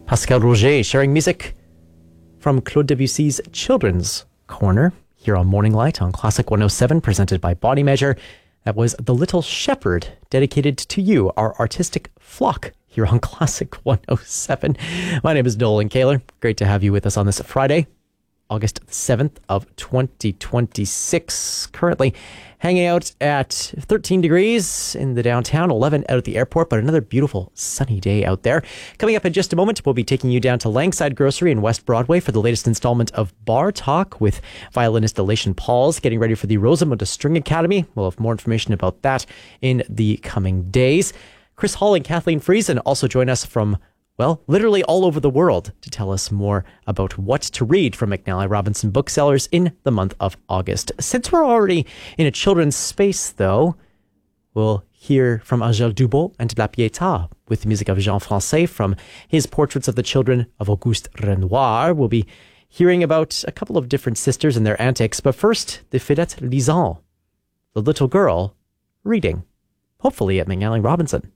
Pascal Roger sharing music from Claude Debussy's Children's Corner here on Morning Light on Classic 107, presented by Body Measure. That was The Little Shepherd, dedicated to you, our artistic flock, here on Classic 107. My name is Nolan Kaler. Great to have you with us on this Friday, August 7th of 2026. Currently hanging out at 13 degrees in the downtown, 11 out at the airport, but another beautiful sunny day out there. Coming up in just a moment, we'll be taking you down to Langside Grocery in West Broadway for the latest installment of Bar Talk with violinist Elation Pauls, getting ready for the Rosamunde String Academy. We'll have more information about that in the coming days. Chris Hall and Kathleen Friesen also join us from, well, literally all over the world to tell us more about what to read from McNally Robinson booksellers in the month of August. Since we're already in a children's space, though, we'll hear from Angèle Dubos and La Pietà with the music of Jean Francais from his Portraits of the Children of Auguste Renoir. We'll be hearing about a couple of different sisters and their antics, but first, the Fillette Lisant, the little girl reading, hopefully at McNally Robinson.